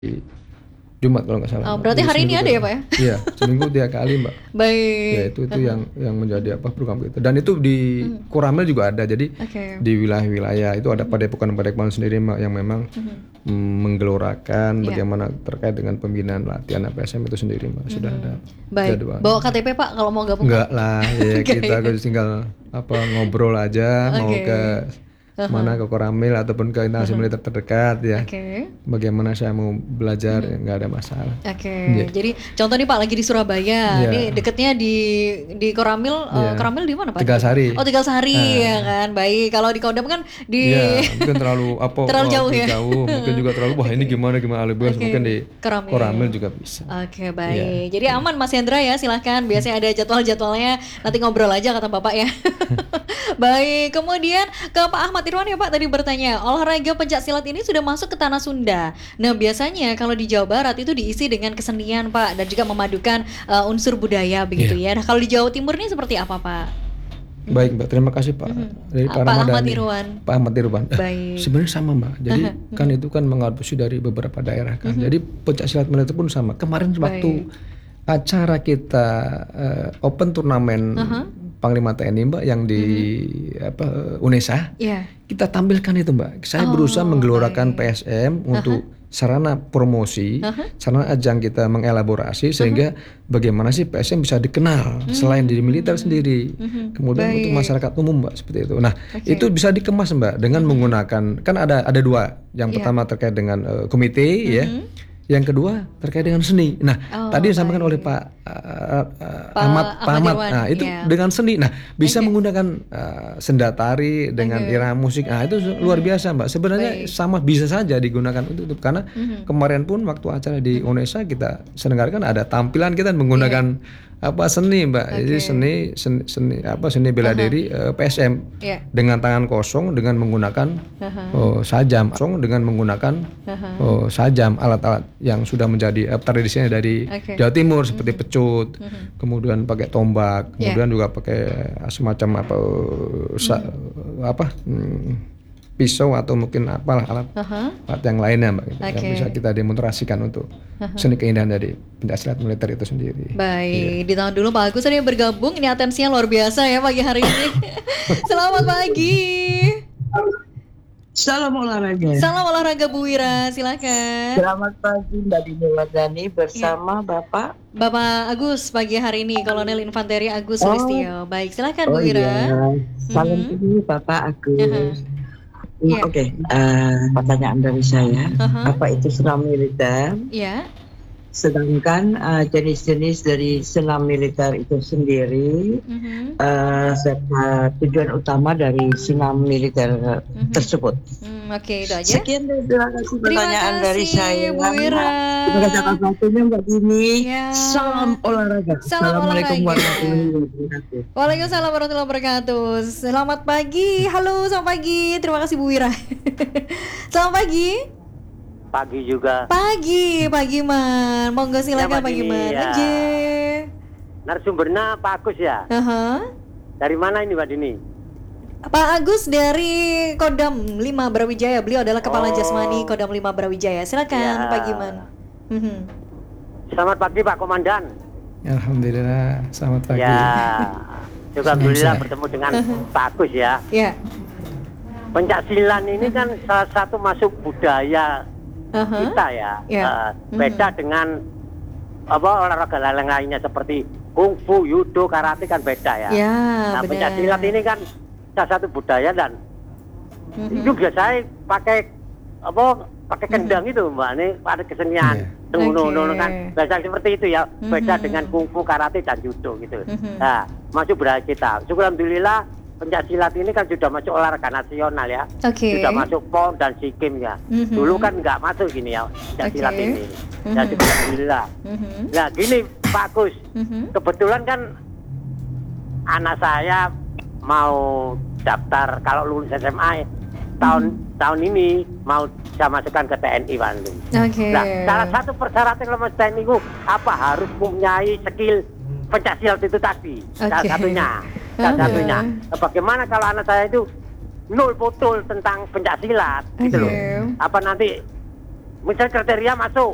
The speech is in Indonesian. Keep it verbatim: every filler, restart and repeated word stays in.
Jumat kalau nggak salah. Oh, Mbak. berarti Jadi hari ini seminggu ada tiga- ya Pak ya? Iya, seminggu tiga kali Mbak. Baik. Ya itu itu yang yang menjadi apa program kita. Dan itu di Koramil juga ada. Jadi Oke. di wilayah-wilayah itu ada padepokan-padepokan sendiri Mbak yang memang mm, menggelorakan Iya. bagaimana terkait dengan pembinaan latihan A P S M itu sendiri Mbak. Sudah ada Baik. jadwal. Bawa K T P Pak kalau mau gabung. Enggak lah, ya Enggak kita ya? tinggal apa ngobrol aja mau Oke. ke mana ke Koramil ataupun ke instansi militer terdekat ya. Oke. Bagaimana saya mau belajar ya nggak ada masalah. Oke, Iya. jadi contoh nih Pak lagi di Surabaya, Iya. ini deketnya di di Koramil, eh, Iya. Koramil di mana Pak? Tegalsari. Oh Tegalsari Ah. ya kan, baik. Kalau di Kodam kan di Iya, mungkin terlalu apa Terlalu oh, jauh ya? jauh, mungkin juga terlalu wah ini gimana gimana lebih Oke. mungkin di Koramil. Koramil juga bisa. Oke baik, Iya. jadi aman Mas Hendra ya, silahkan. Biasanya ada jadwal-jadwalnya, nanti ngobrol aja kata Bapak ya. Baik, kemudian ke Pak Ahmad Irwan ya Pak tadi bertanya, olahraga pencak silat ini sudah masuk ke tanah Sunda. Nah biasanya kalau di Jawa Barat itu diisi dengan kesenian Pak, dan juga memadukan uh, unsur budaya begitu Iya. ya. Nah kalau di Jawa Timur ini seperti apa Pak? Baik Mbak, terima kasih Pak. Dari Ah, Pak Pak Ahmad Ramadhani. Irwan. Pak Ahmad Irwan. Eh, Baik. Sebenarnya sama Mbak. Jadi kan itu kan mengadopsi dari beberapa daerah kan. Jadi pencak silat militer pun sama. Kemarin waktu acara kita eh, open turnamen Panglima T N I Mbak yang di apa UNESA, Iya. kita tampilkan itu Mbak. Saya Oh, berusaha menggelorakan P S M untuk sarana promosi, sarana ajang kita mengelaborasi sehingga bagaimana sih P S M bisa dikenal selain di militer sendiri. Kemudian untuk masyarakat umum Mbak seperti itu. Nah, itu bisa dikemas Mbak dengan menggunakan kan ada ada dua. Yang pertama terkait dengan eh, komite ya. Yang kedua terkait dengan seni. Nah, Oh, tadi disampaikan oleh Pak uh, uh, Ahmad Pak Ahmad Ahmad. Irwan, Nah, itu iya. dengan seni. Nah, bisa menggunakan uh, senda tari dengan irama musik. Nah, itu luar biasa, Mbak. Sebenarnya sama bisa saja digunakan untuk itu karena kemarin pun waktu acara di UNESA kita selenggarakan ada tampilan kita menggunakan apa seni, Mbak. Jadi seni seni, seni apa seni bela diri uh, P S M Iya. dengan tangan kosong dengan menggunakan oh, sajam, kosong dengan menggunakan oh, sajam alat-alat yang sudah menjadi uh, tradisinya dari Oke. Jawa Timur seperti pecut, kemudian pakai tombak, kemudian juga pakai semacam apa uh, sa- apa hmm, pisau atau mungkin apalah alat Aha. alat yang lainnya Mbak gitu, yang Oke. bisa kita demonstrasikan untuk seni keindahan dari pencaksilat militer itu sendiri. Baik, ditahan dulu Pak Agus tadi yang bergabung. Ini atensinya luar biasa ya pagi hari ini. Selamat pagi. Salam olahraga. Salam olahraga Bu Wira, silakan. Selamat pagi Mbak Dini Wardani bersama Bapak. Bapak Agus pagi hari ini, Kolonel Infanteri Agus Oh. Sulistyo. Baik, silakan Bu Oh Wira. iya, salam ini Bapak Agus. Hmm, Iya. Oke, eh, pertanyaan dari saya, Aha. apa itu senam militer? Ya. Sedangkan eh, jenis-jenis dari senam militer itu sendiri, Mhm. eh, serta tujuan utama dari senam militer tersebut. Hmm, Oke, itu aja. Sekian dan terima kasih Terima pertanyaan dari kasih, saya. Bu Wira. Terima kasih atas waktunya Mbak Dini. Ya. Salam olahraga. Salam Assalamualaikum olahraga. warahmatullahi wabarakatuh. Waalaikumsalam warahmatullahi wabarakatuh. Selamat pagi. Halo, selamat pagi. Terima kasih Bu Wira. Selamat pagi. Pagi juga. Pagi, Pak Giman. Monggo silakan Ya, Mbak Pak Dini, Giman. ya. Nggih. Narasumbernya Pak Agus ya. Aha. Dari mana ini Mbak Dini? Pak Agus dari Kodam lima Brawijaya. Beliau adalah Kepala Oh. Jasmani Kodam lima Brawijaya. Silakan Ya. Pak Giman. Mhm. Selamat pagi Pak Komandan. Alhamdulillah, selamat pagi. Ya. Juga alhamdulillah Senang, bertemu dengan Pak Agus ya. Ya. Pencaksilan ini kan salah satu masuk budaya Aha. kita ya. Ya. Eh, beda dengan apa olahraga lain lainnya seperti kungfu, judo, karate kan beda ya. Ya, Nah, benar. pencaksilat ini kan salah satu budaya dan Mhm. itu biasanya pakai apa pakai kendang itu Mbak, ini ada kesenian Iya. Nuno, nuno Oke. kan biasa seperti itu ya, beda Mhm. dengan kungfu, karate dan judo gitu. Mhm. Nah, masuk budaya kita. Syukur alhamdulillah pencaksilat ini kan sudah masuk olahraga nasional ya, Oke. sudah masuk P O N dan SEA Games ya. Mhm. Dulu kan nggak masuk gini ya pencaksilat Oke. ini. Mhm. Ya syukur alhamdulillah. Mhm. Nah gini Pak Gus, Mhm. kebetulan kan anak saya mau daftar kalau lulus S M A tahun tahun ini mau saya masukkan ke T N I Bandung. Oke. Nah, salah satu persyaratan kalau masuk T N I itu apa harus mempunyai skill pencaksilat itu tadi. Salah Oke. satunya, salah Uh-huh. satunya. Nah, bagaimana kalau anak saya itu nol betul tentang pencaksilat gitu loh. Oke. Apa nanti misalnya kriteria masuk